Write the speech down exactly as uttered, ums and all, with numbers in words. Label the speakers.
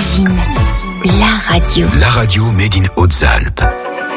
Speaker 1: Imagine, la radio.
Speaker 2: La radio Made in Hautes-Alpes.